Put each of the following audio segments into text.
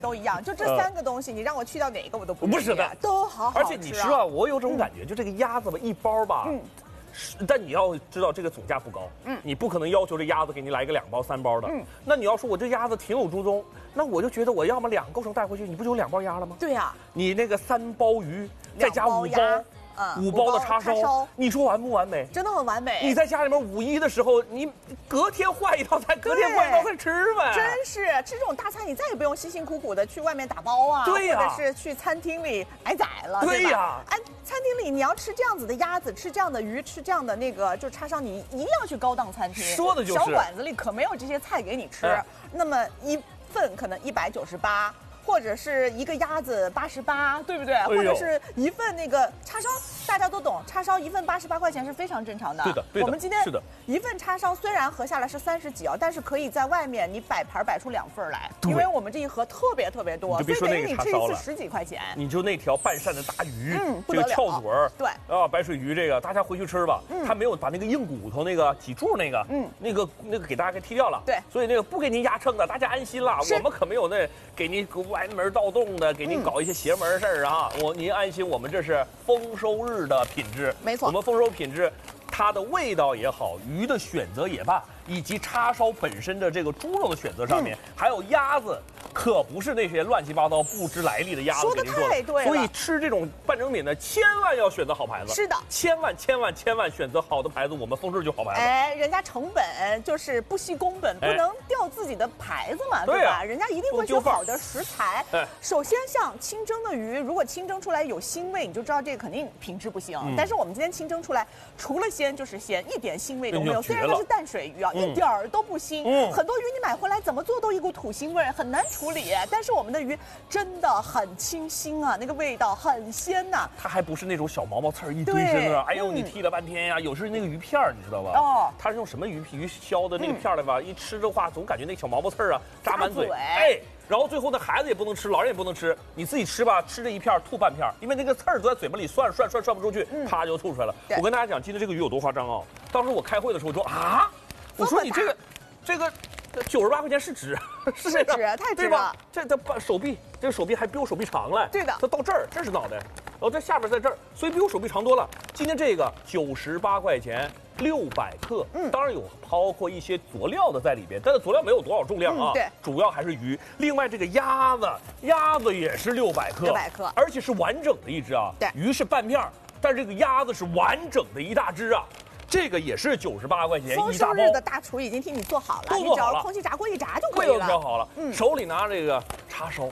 都一样，就这3个东西，你让我去掉哪一个我都不舍得， 都好好吃。 而且你吃啊，我有这种感觉，就这个鸭子吧，一包吧，但你要知道这个总价不高，你不可能要求这鸭子给你来个2包3包的，那你要说我这鸭子情有独钟，那我就觉得我要么2个成带回去，你不就有2包鸭了吗？ 对呀， 你那个3包鱼，再加5包。5包的叉烧，你说完不完美？ 真的很完美。 你在家里面5·1的时候，你隔天换一道菜，隔天换一道菜吃呗。 真是吃这种大餐，你再也不用辛辛苦苦的去外面打包啊， 对呀， 或者是去餐厅里挨宰了， 对呀。 哎，餐厅里你要吃这样子的鸭子，吃这样的鱼，吃这样的那个就叉烧，你一定要去高档餐厅。 说的就是小馆子里可没有这些菜给你吃。那么1份可能198。或者是一个鸭子88，对不对？或者是1份那个叉烧，大家都懂，叉烧1份88块钱是非常正常的。 对的， 我们今天是的 ，1份叉烧虽然合下来是30几但是可以在外面你摆盘摆出2份来，因为我们这一盒特别多，所以等于你吃一次10几块钱。 你就那条半扇的大鱼， 这个翘嘴儿， 对啊，白水鱼这个大家回去吃吧。他没有把那个硬骨头那个脊柱那个，那个给大家给剔掉了。 对， 所以那个不给您压秤的，大家安心了。我们可没有那给您歪门盗洞的，给您搞一些邪门事儿啊！您安心，我们这是丰收日的品质， 没错， 我们丰收品质，它的味道也好，鱼的选择也罢，以及叉烧本身的这个猪肉的选择上面，还有鸭子。可不是那些乱七八糟不知来历的鸭子给您做的， 说得太对了。 所以吃这种半成品的，千万要选择好牌子。 是的， 千万选择好的牌子，我们丰收就好牌子。 哎，人家成本就是不惜工本，不能掉自己的牌子嘛，对吧？人家一定会选好的食材。首先像清蒸的鱼，如果清蒸出来有腥味，你就知道这个肯定品质不行。但是我们今天清蒸出来，除了鲜就是鲜，一点腥味都没有。虽然它是淡水鱼啊，一点儿都不腥。很多鱼你买回来怎么做都一股土腥味，很难处理。但是我们的鱼真的很清新啊，那个味道很鲜呐。 它还不是那种小毛毛刺儿一堆身啊，哎呦你剔了半天呀。有时那个鱼片儿你知道吧？哦，它是用什么鱼削的那个片儿来吧？一吃的话总感觉那小毛毛刺儿啊扎满嘴，哎，然后最后那孩子也不能吃，老人也不能吃，你自己吃吧，吃这一片吐半片，因为那个刺儿都在嘴巴里涮不出去，啪就吐出来了。我跟大家讲，今天这个鱼有多夸张啊！当时我开会的时候说啊，我说你这个。98块钱是值，是这个， 太值了。 这手臂，这个手臂还比我手臂长嘞。 对的， 它到这儿，这是脑袋，然后这下边在这儿，所以比我手臂长多了。今天这个98块钱，600克，当然有包括一些佐料的在里边，但是佐料没有多少重量啊， 对， 主要还是鱼。另外这个鸭子也是600克 ，600克， 而且是完整的一只啊。 对， 鱼是半片，但是这个鸭子是完整的一大只啊。这个也是98块钱一大包。 丰收日的大厨已经替你做好了，你只要空气炸锅一炸就可以了。 调好了，手里拿这个叉烧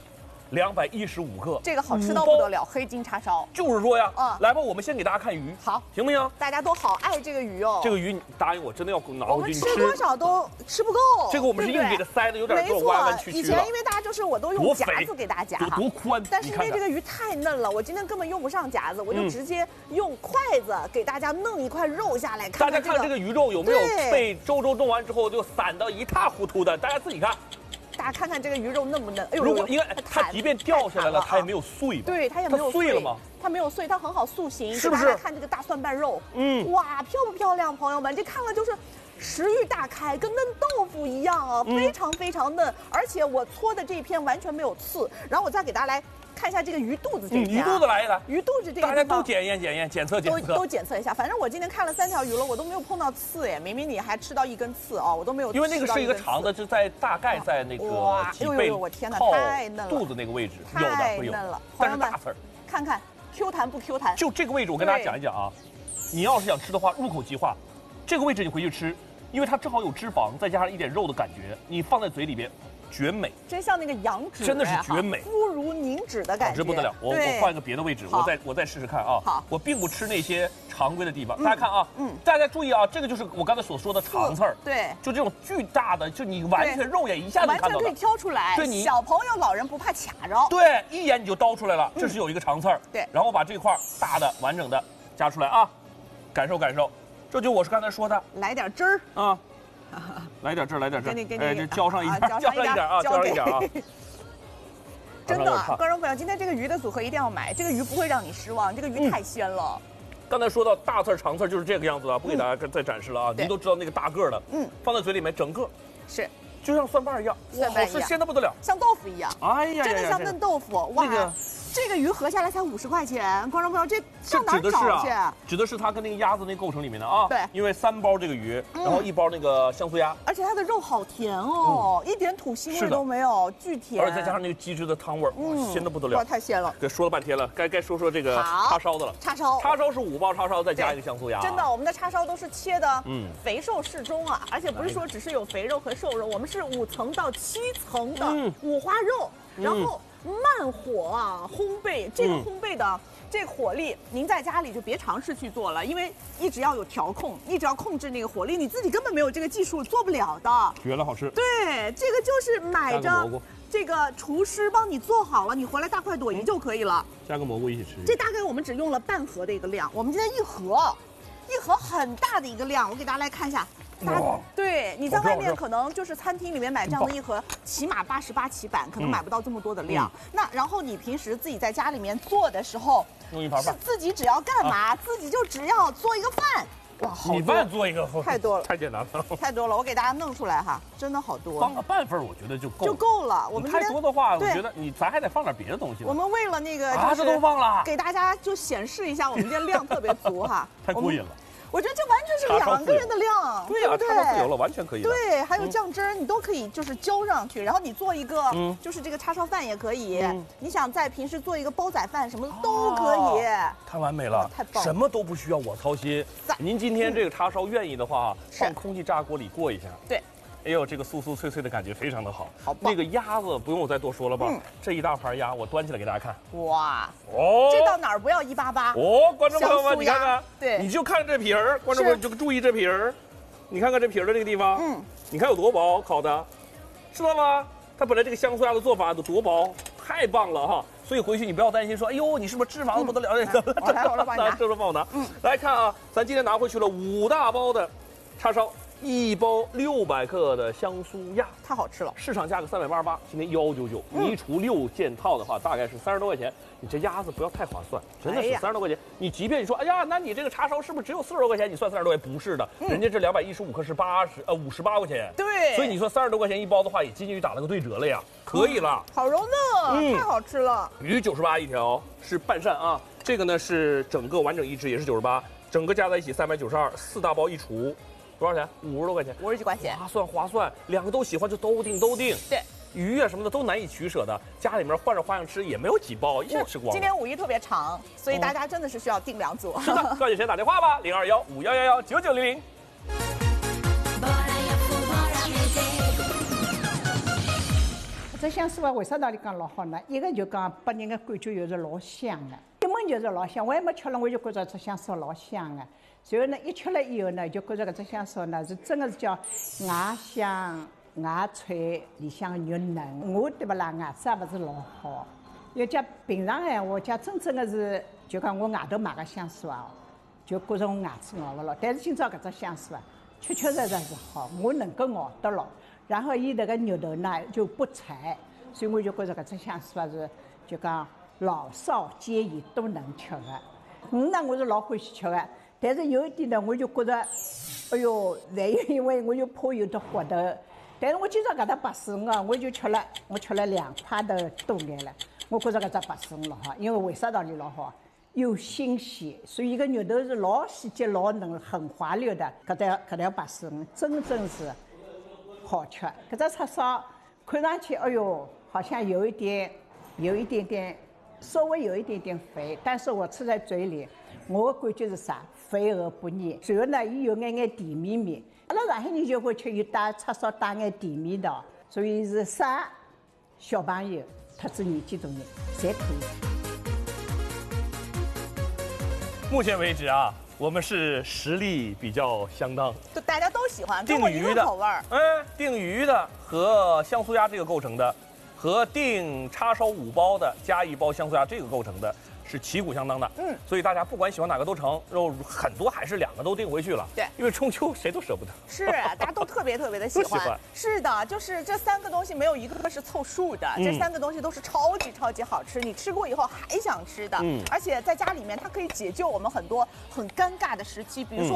，215克， 这个好吃到不得了，黑金叉烧。 就是说呀，来吧，我们先给大家看鱼， 好， 行不行？ 大家都好爱这个鱼哦。 这个鱼，你答应我，真的要拿回去吃。 我们吃多少都吃不够。 这个我们是硬给它塞的，有点弯弯曲曲。 以前因为大家就是我都用夹子给大家夹， 多宽。 但是因为这个鱼太嫩了，我今天根本用不上夹子，我就直接用筷子给大家弄一块肉下来。 大家看这个鱼肉有没有被周弄完之后就散得一塌糊涂的？大家自己看。 大家看看这个鱼肉嫩不嫩？哎呦， 如果因为它即便掉下来了，它也没有碎吧？ 对，它也没有碎了吗？ 它没有碎，它很好塑形。 是不是？ 大家看这个大蒜瓣肉，哇，漂不漂亮，朋友们？这看了就是食欲大开，跟嫩豆腐一样啊，非常嫩。而且我搓的这一片完全没有刺。然后我再给大家来看一下这个鱼肚子这一片。 鱼肚子来， 鱼肚子这个地方大家都检测， 都检测一下。反正我今天看了3条鱼了，我都没有碰到刺哎，明明你还吃到1根刺啊，我都没有。 因为那个是一个长的，就在大概在那个脊背我天哪，太嫩了， 肚子那个位置有的会有， 太嫩了。 但是大刺儿， 看看 Q 弹不 Q 弹？ 就这个位置，我跟大家讲一讲啊，你要是想吃的话，入口即化，这个位置你回去吃，因为它正好有脂肪，再加上一点肉的感觉，你放在嘴里边。绝美， 真像那个羊脂， 真的是绝美， 肤如凝脂的感觉， 好吃不得了。我换一个别的位置，我再试试看啊。 好， 我并不吃那些常规的地方。大家看啊，大家注意啊，这个就是我刚才所说的长刺儿， 对， 就这种巨大的，就你完全肉眼一下就看到了， 完全可以挑出来。 对你小朋友、老人不怕卡着， 对，一眼你就叨出来了。这是有一个长刺儿， 对， 然后把这块大的完整的夹出来啊，感受感受，这就我是刚才说的， 来点汁儿啊。来点这儿，来点这儿，哎，这浇上一点，浇上一点啊， 真的，观众朋友，今天这个鱼的组合一定要买，这个鱼不会让你失望，这个鱼太鲜了。 刚才说到大刺长刺就是这个样子啊，不给大家再展示了啊，您都知道那个大个的，放在嘴里面整个是就像蒜瓣一样，哇，好吃，鲜的不得了， 像豆腐一样。 哎呀， 真的像嫩豆腐，哇！这个鱼合下来才50块钱，观众朋友，这上哪找去？ 指的是它跟那个鸭子那构成里面的啊。 对， 因为3包这个鱼，然后1包那个香酥鸭， 而且它的肉好甜哦，一点土腥味都没有，巨甜。 而且再加上那个鸡汁的汤味儿，鲜的不得了， 哇，太鲜了。 对，说了半天了，该说说这个叉烧的了。 叉烧是5包叉烧，再加一个香酥鸭。 真的，我们的叉烧都是切的，肥瘦适中啊，而且不是说只是有肥肉和瘦肉，我们是5层到7层的五花肉，然后慢火啊烘焙，这个烘焙的这个火力，您在家里就别尝试去做了，因为一直要有调控，一直要控制那个火力，你自己根本没有这个技术做不了的。 绝了，好吃。 对，这个就是买着这个厨师帮你做好了，你回来大快朵颐就可以了。 加个蘑菇一起吃。 这大概我们只用了半盒的一个量，我们今天一盒很大的一个量，我给大家来看一下。对，你在外面可能就是餐厅里面买这样的一盒，起码88起版，可能买不到这么多的量。那然后你平时自己在家里面做的时候， 用一盘饭， 自己只要干嘛？自己就只要做一个饭。哇，好多！ 米饭做一个太多了， 太简单了， 太多了。我给大家弄出来哈，真的好多。 放个半份我觉得就够了。我们太多的话，我觉得咱还得放点别的东西。 我们为了那个这都放了， 给大家就显示一下，我们今天量特别足哈， 太过瘾了。 我觉得这完全是2个人的量， 对呀，叉烧自由了，完全可以。 对，还有酱汁你都可以就是浇上去，然后你做一个就是这个叉烧饭也可以。你想在平时做一个煲仔饭什么的都可以。 太完美了，太棒了，什么都不需要我操心。您今天这个叉烧愿意的话，放空气炸锅里过一下。对。哎呦，这个酥酥脆脆的感觉非常的好，好棒！那个鸭子不用我再多说了吧？这一大盘鸭，我端起来给大家看。哇哦，这到哪儿不要188哦，观众朋友们，你看看，对，你就看这皮儿，观众朋友就注意这皮儿，你看看这皮儿的这个地方，你看有多薄烤的，知道吗？它本来这个香酥鸭的做法都多薄，太棒了哈！所以回去你不要担心说，哎呦，你是不是脂肪的不得了？这个，这帮我拿。来看啊，咱今天拿回去了5大包的叉烧。1包600克的香酥鸭，太好吃了。市场价格388，今天199，你一除6件套的话，大概是30多块钱。你这鸭子不要太划算，真的是30多块钱。你即便你说，哎呀，那你这个叉烧是不是只有40多块钱？你算30多块钱？不是的，人家这215克是58块钱。对，所以你说30多块钱一包的话，也仅仅打了个对折了呀，可以了。好柔嫩，太好吃了。鱼98一条，是半扇啊。这个呢是整个完整一只，也是98，整个加在一起392，4大包一除。多少钱？50多块钱，50几块钱，划算，2个都喜欢就都定。对，鱼啊什么的都难以取舍的，家里面换着花样吃也没有几包，一下吃光。今天5一特别长，所以大家真的是需要订2组。是的，抓紧时间打电话吧，0215119900。 这香酥为啥道理讲老好呢？一个就讲拨人的感觉就是老香的，一闻就是老香。我还没吃了，我就觉着这香酥老香的。随后呢，一吃了以后呢，就觉着搿只香酥呢是真的是叫外香外脆，里向肉嫩。我对不啦，牙齿也不是老好，要讲平常闲话，讲真正的是就讲我外头买个香酥啊，就觉着我牙齿咬不牢。但是今朝搿只香酥啊，确确实实是好，我能够咬得牢。然后伊那个肉头呢就不柴，所以我就觉着搿只香酥啊是就讲老少皆宜都能吃的。鱼呢我是老欢喜吃的。但是有一点呢，我就觉着，哎呦，再因为我就怕有的活头，但是我今朝搿只85啊，我就吃了2块头多眼了。我觉着搿只85老好，因为为啥道理老好？又新鲜，所以一个肉头是老细节、老嫩、很滑溜的。搿条85真正是好吃。搿只叉烧看上去，哎呦，好像有一点点，稍微有一点点肥，但是我吃在嘴里，我的感觉是啥？肥而不腻，然后呢，伊有眼甜绵绵。阿拉上海人就会吃有带叉烧带眼甜味道，所以是啥小朋友特子年纪大人侪可以。 目前为止啊，我们是实力比较相当， 就大家都喜欢，订鱼的口味儿。 订鱼的和香酥鸭这个构成的，和订叉烧5包的加1包香酥鸭这个构成的。是旗鼓相当的，所以大家不管喜欢哪个都成，很多还是2个都订回去了。对，因为中秋谁都舍不得。 是，大家都特别的喜欢。是的，就是这3个东西没有一个是凑数的，这3个东西都是超级好吃，你吃过以后还想吃的。而且在家里面它可以解救我们很多很尴尬的时期，比如说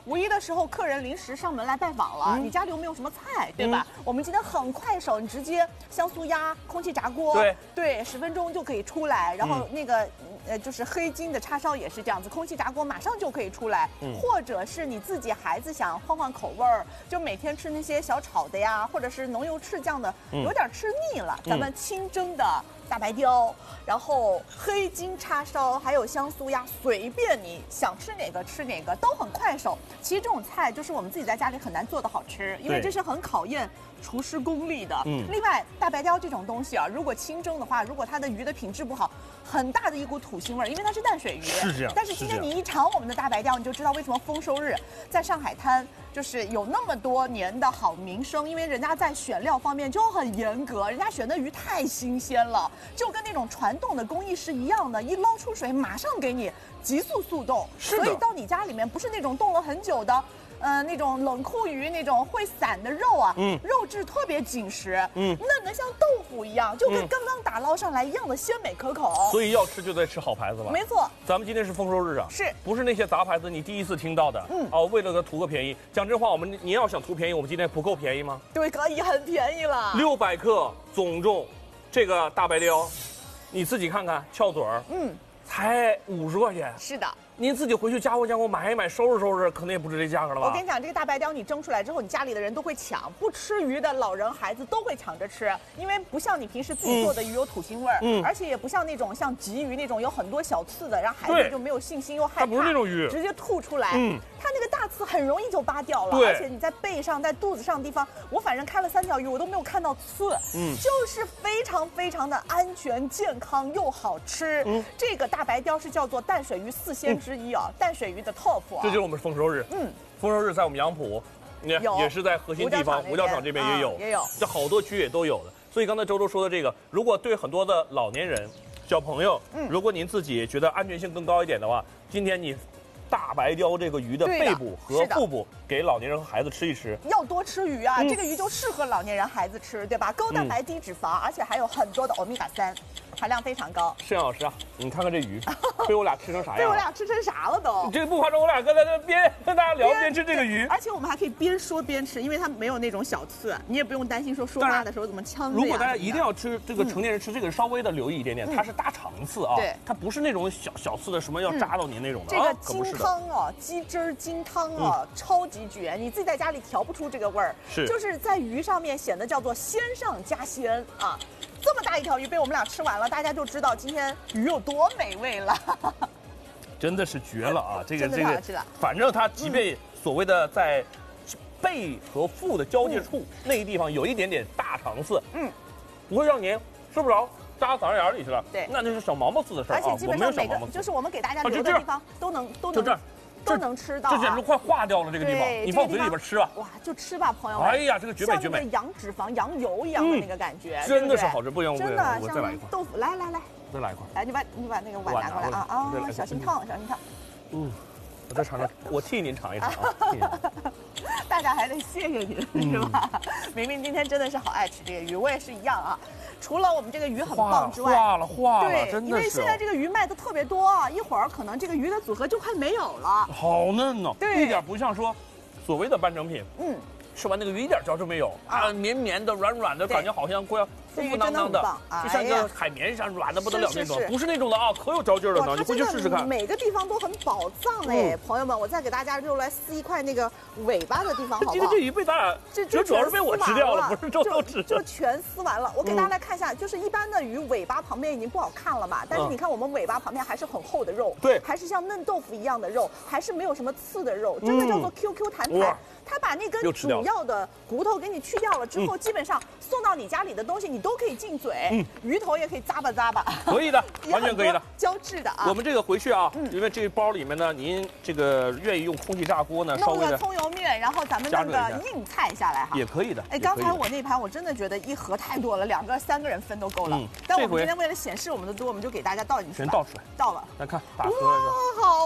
五一的时候，客人临时上门来拜访了，你家里有没有什么菜，对吧？我们今天很快手，你直接香酥鸭、空气炸锅，对，10分钟就可以出来。然后那个就是黑金的叉烧也是这样子，空气炸锅马上就可以出来。或者是你自己孩子想换换口味儿，就每天吃那些小炒的呀，或者是浓油赤酱的，有点吃腻了，咱们清蒸的大白雕，然后黑金叉烧，还有香酥鸭，随便你想吃哪个吃哪个，都很快手。其实这种菜就是我们自己在家里很难做的好吃，因为这是很考验厨师功力的。另外大白雕这种东西啊，如果清蒸的话，如果它的鱼的品质不好，很大的一股土腥味儿，因为它是淡水鱼。 是这样。 但是今天你一尝我们的大白雕，你就知道为什么丰收日在上海滩就是有那么多年的好名声，因为人家在选料方面就很严格，人家选的鱼太新鲜了。就跟那种传统的工艺是一样的，一捞出水马上给你急速速冻，所以到你家里面不是那种冻了很久的，那种冷库鱼那种会散的肉啊，肉质特别紧实，嫩得像豆腐一样，就跟刚刚打捞上来一样的鲜美可口。 所以要吃就得吃好牌子吧？ 没错， 咱们今天是丰收日啊， 是不是那些杂牌子你第一次听到的？为了图个便宜，讲真话，您要想图便宜，我们今天不够便宜吗？ 对，可以很便宜了 ，600克总重。这个大白雕，你自己看看，翘嘴儿，才50块钱。 是的。 您自己回去加工买一买，收拾收拾，可能也不止这价格了吧？ 我跟你讲，这个大白雕你蒸出来之后，你家里的人都会抢，不吃鱼的老人孩子都会抢着吃，因为不像你平时自己做的鱼有土腥味儿，而且也不像那种像鲫鱼那种有很多小刺的，让孩子就没有信心又害怕。它不是那种鱼， 直接吐出来。它那个大刺很容易就扒掉了，而且你在背上、在肚子上的地方，我反正开了3条鱼，我都没有看到刺，就是非常非常的安全、健康又好吃。这个大白雕是叫做淡水鱼4鲜之一啊，淡水鱼的 top 啊。 这就是我们丰收日。丰收日在我们杨浦，也是在核心地方，五角场这边也有，这好多区也都有的。所以刚才周周说的这个，如果对很多的老年人、小朋友，如果您自己觉得安全性更高一点的话，今天你大白雕这个鱼的背部和腹部给老年人和孩子吃一吃， 要多吃鱼啊！这个鱼就适合老年人孩子吃，对吧？高蛋白低脂肪，而且还有很多的欧米伽3，含量非常高。 盛老师啊，你看看这鱼，被我俩吃成啥样？ 被我俩吃成啥了都？ 这不夸张，我俩刚才在边跟大家聊边吃这个鱼， 而且我们还可以边说边吃，因为它没有那种小刺，你也不用担心说话的时候怎么呛着。 如果大家一定要吃这个成年人吃这个，稍微的留意一点点，它是大肠刺啊，它不是那种小刺的什么要扎到您那种的。 这个金汤啊，鸡汁金汤啊，超级绝！你自己在家里调不出这个味儿，就是在鱼上面显得叫做鲜上加鲜啊。这么大一条鱼被我们俩吃完了，大家就知道今天鱼有多美味了。 真的是绝了啊！这个，反正它即便所谓的在背和腹的交界处那个地方有一点点大肠刺，不会让您吃不着。扎嗓子眼里去了， 对， 那就是小毛毛刺的事儿啊。 而且基本上每个就是我们给大家留的地方都能吃到， 这简直快化掉了这个地方，你放嘴里边吃吧。 哇，就吃吧，朋友们。 哎呀，这个绝美绝美， 像羊脂肪、羊油一样的那个感觉， 真的是好吃，不行， 真的我再来一块豆腐，来， 再来一块。 来，你把那个碗拿过来啊，小心烫。 我再尝尝，我替您尝一尝啊。 大家还得谢谢您，是吧？明明今天真的是好爱吃这个鱼，我也是一样啊。除了我们这个鱼很棒之外， 化了， 对， 真的是。 因为现在这个鱼卖的特别多啊，一会儿可能这个鱼的组合就快没有了。 好嫩哦， 对， 一点不像说所谓的半成品。吃完那个鱼一点嚼都没有啊，绵绵的、软软的，感觉好像快要ฟู囊囊的，就像个海绵一样软的不得了那种，不是那种的啊，可有嚼劲的呢。你回去试试看。 每个地方都很宝藏哎，朋友们，我再给大家就来撕一块那个尾巴的地方，好不好？ 今天这鱼被咱俩，这主要是被我吃掉了，不是周周吃。 就全撕完了。我给大家来看一下，就是一般的鱼尾巴旁边已经不好看了嘛，但是你看我们尾巴旁边还是很厚的肉， 对， 还是像嫩豆腐一样的肉，还是没有什么刺的肉，真的叫做 QQ 弹弹。它把那根主要的骨头给你去掉了之后，基本上送到你家里的东西你都可以进嘴，鱼头也可以咂吧， 可以的，完全可以的， 胶质的啊。 我们这个回去啊，因为这个包里面呢，您这个愿意用空气炸锅呢，稍微的弄个葱油面，然后咱们弄个硬菜下来哈， 也可以的。 哎，刚才我那盘我真的觉得一盒太多了，2个3个人分都够了。但我们今天为了显示我们的多，我们就给大家倒进去， 全倒出来， 倒了。 来看，打出来哇，好大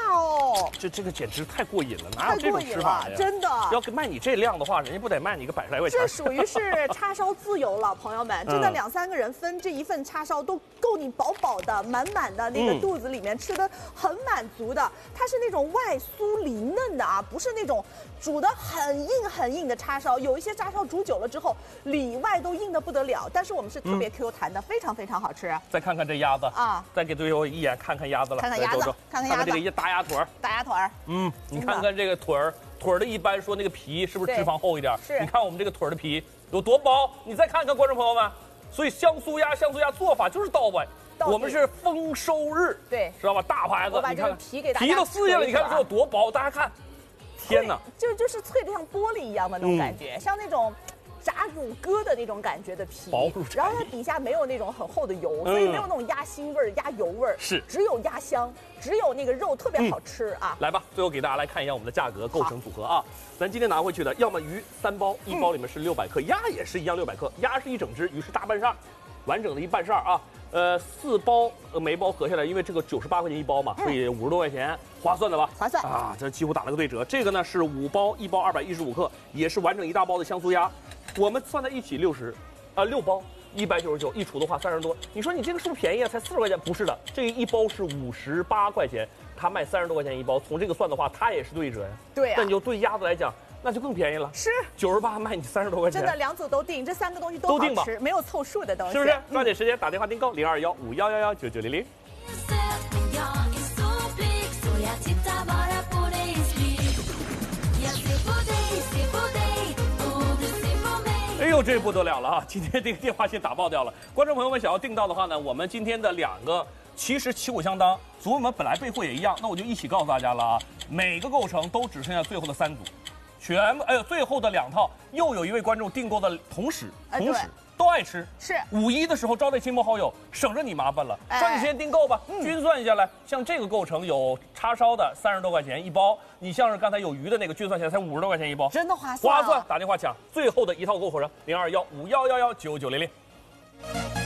哦！ 这个简直太过瘾了，哪有这种吃法呀？ 真的， 要卖你这量的话，人家不得卖你个100来块钱？ 这属于是叉烧自由了，朋友们，真的2、3个人分这一份叉烧都够你饱饱的、满满的那个肚子里面吃的很满足的。它是那种外酥里嫩的啊，不是那种煮的很硬的叉烧。有一些叉烧煮久了之后，里外都硬的不得了，但是我们是特别 Q 弹的，非常好吃。 再看看这鸭子啊，再给队友一眼看看鸭子了， 看看鸭子，看看这个大鸭腿儿， 大鸭腿儿。 你看看这个腿儿的一般说那个皮是不是脂肪厚一点？ 是。 你看我们这个腿儿的皮有多薄，你再看看观众朋友们。所以香酥鸭做法就是到位。我们是丰收日， 对， 知道吧？大牌子， 我把这个皮给大家皮都撕下来，你看这有多薄，大家看，天哪， 就是脆的像玻璃一样的那种感觉，像那种炸乳鸽的那种感觉的皮，然后它底下没有那种很厚的油，所以没有那种鸭腥味儿、鸭油味儿， 是只有鸭香，只有那个肉特别好吃啊！ 来吧，最后给大家来看一下我们的价格构成组合啊。咱今天拿回去的，要么鱼3包，1包里面是600克，鸭也是一样600克，鸭是一整只，鱼是大半扇，完整的一半扇啊。4包每包合下来，因为这个98块钱1包嘛，所以50多块钱，划算的吧？ 划算啊，这几乎打了个对折。这个呢是5包，1包215克，也是完整一大包的香酥鸭，我们算在一起6包199，一除的话30多。你说你这个是不是便宜啊？才40块钱？不是的，这一包是58块钱，它卖30多块钱一包，从这个算的话，它也是对折呀。 对啊。 但你就对鸭子来讲，那就更便宜了， 是 98卖你30多块钱， 真的2组都定，这3个东西都好吃，没有凑数的东西， 是不是？抓紧时间打电话订购0215119900。哎呦，这不得了了啊！今天这个电话线打爆掉了。观众朋友们想要订到的话呢，我们今天的2个其实旗鼓相当，组我们本来备货也一样，那我就一起告诉大家了啊，每个构成都只剩下最后的3组。全部最后的2套又有一位观众订购的同时都爱吃， 是 5·1的时候招待亲朋好友，省着你麻烦了，抓紧时间订购吧。均算下来，像这个构成有叉烧的30多块钱一包，你像是刚才有鱼的那个，均算起来才50多块钱一包， 真的划算。 打电话抢最后的一套购货车0215119900。